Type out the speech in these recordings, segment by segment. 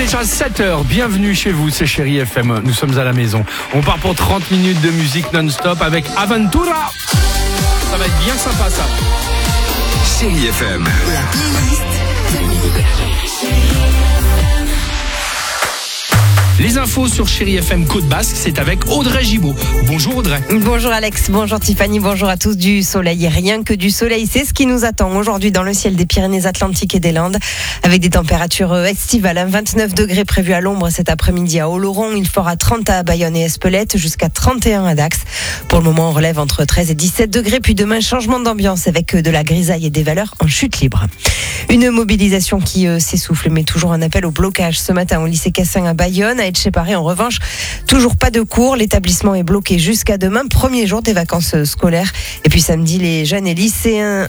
déjà 7h, bienvenue chez vous, c'est Chérie FM, nous sommes à la maison. On part pour 30 minutes de musique non-stop avec Aventura. Ça va être bien sympa ça. Chérie FM. La playlist de musique. Les infos sur Chérie FM Côte Basque, c'est avec Audrey Gibaud. Bonjour Audrey. Bonjour Alex, bonjour Tiffany, bonjour à tous. Du soleil et rien que du soleil, c'est ce qui nous attend aujourd'hui dans le ciel des Pyrénées-Atlantiques et des Landes, avec des températures estivales. 29 degrés prévus à l'ombre cet après-midi à Oloron, il fera 30 à Bayonne et Espelette, jusqu'à 31 à Dax. Pour le moment, on relève entre 13 et 17 degrés, puis demain, changement d'ambiance avec de la grisaille et des valeurs en chute libre. Une mobilisation qui s'essouffle, mais toujours un appel au blocage ce matin au lycée Cassin à Bayonne. À Etcheparé, en revanche, toujours pas de cours. L'établissement est bloqué jusqu'à demain, premier jour des vacances scolaires. Et puis samedi, les jeunes lycéens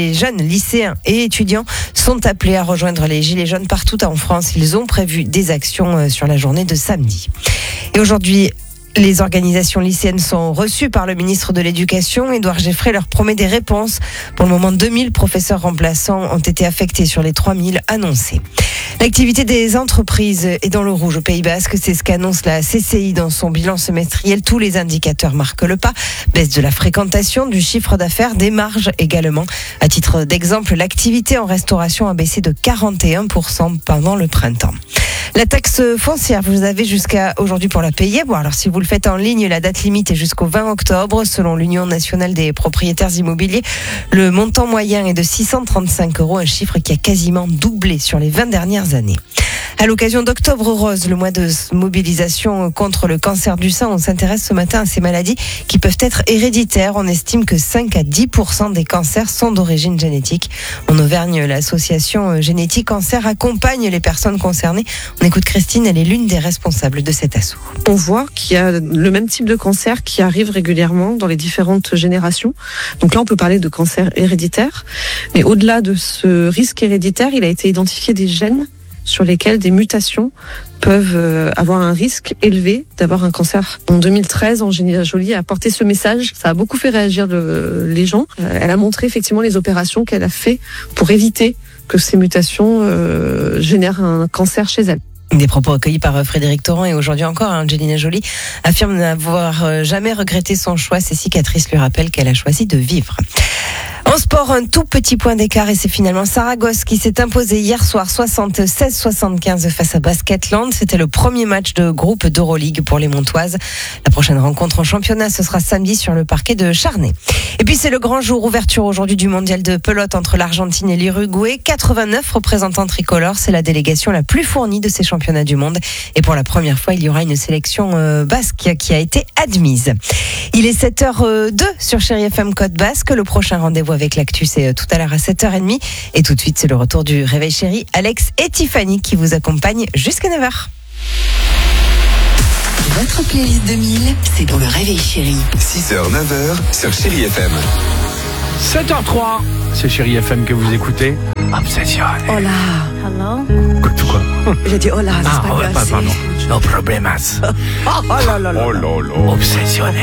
et étudiants sont appelés à rejoindre les Gilets jaunes partout en France. Ils ont prévu des actions sur la journée de samedi. Et aujourd'hui, les organisations lycéennes sont reçues par le ministre de l'Éducation. Édouard Geffray leur promet des réponses. Pour le moment, 2000 professeurs remplaçants ont été affectés sur les 3000 annoncés. L'activité des entreprises est dans le rouge au Pays Basque. C'est ce qu'annonce la CCI dans son bilan semestriel. Tous les indicateurs marquent le pas. Baisse de la fréquentation, du chiffre d'affaires, des marges également. À titre d'exemple, l'activité en restauration a baissé de 41% pendant le printemps. La taxe foncière, vous avez jusqu'à aujourd'hui pour la payer. Bon, alors si vous le faites en ligne, la date limite est jusqu'au 20 octobre. Selon l'Union nationale des propriétaires immobiliers, le montant moyen est de 635 €, un chiffre qui a quasiment doublé sur les 20 dernières années. À l'occasion d'Octobre Rose, le mois de mobilisation contre le cancer du sein, on s'intéresse ce matin à ces maladies qui peuvent être héréditaires. On estime que 5 à 10% des cancers sont d'origine génétique. En Auvergne, l'association Génétique Cancer accompagne les personnes concernées. On écoute Christine, elle est l'une des responsables de cet assaut. On voit qu'il y a le même type de cancer qui arrive régulièrement dans les différentes générations. Donc là, on peut parler de cancer héréditaire. Mais au-delà de ce risque héréditaire, il a été identifié des gènes sur lesquels des mutations peuvent avoir un risque élevé d'avoir un cancer. En 2013, Angelina Jolie a apporté ce message. Ça a beaucoup fait réagir les gens. Elle a montré effectivement les opérations qu'elle a fait pour éviter que ces mutations génèrent un cancer chez elle. Des propos recueillis par Frédéric Torrent et aujourd'hui encore, Angelina Jolie affirme n'avoir jamais regretté son choix. Ses cicatrices lui rappellent qu'elle a choisi de vivre. En sport, un tout petit point d'écart et c'est finalement Saragosse qui s'est imposé hier soir 76-75 face à Basketland. C'était le premier match de groupe d'Euroleague pour les Montoises. La prochaine rencontre en championnat, ce sera samedi sur le parquet de Charnay. Et puis c'est le grand jour, ouverture aujourd'hui du mondial de pelote entre l'Argentine et l'Uruguay. 89 représentants tricolores, c'est la délégation la plus fournie de ces championnats du monde. Et pour la première fois, il y aura une sélection basque qui a été admise. Il est 7h02 sur Chérie FM Côte Basque. Le prochain rendez-vous avec l'actu, c'est tout à l'heure à 7h30. Et tout de suite, c'est le retour du Réveil Chérie. Alex et Tiffany qui vous accompagnent jusqu'à 9h. Votre playlist 2000, c'est dans le Réveil Chérie. 6h, 9h sur Chérie FM. 7h03, c'est Chérie FM que vous écoutez. Obsession. Hola. Hello. Quoi? J'ai dit hola, c'est pas pardon. No problemas. Oh là là là. Obsessionné.